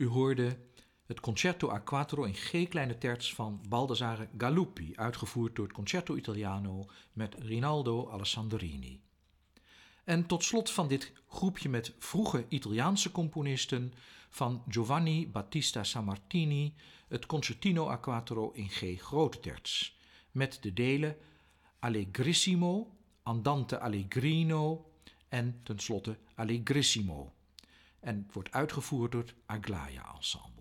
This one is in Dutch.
U hoorde het Concerto a Quattro in G kleine terts van Baldassare Galuppi, uitgevoerd door het Concerto Italiano met Rinaldo Alessandrini. En tot slot van dit groepje met vroege Italiaanse componisten van Giovanni Battista Sammartini het Concertino a Quattro in G grote terts, met de delen Allegrissimo, Andante Allegrino en tenslotte Allegrissimo. En het wordt uitgevoerd door het Aglaia Ensemble.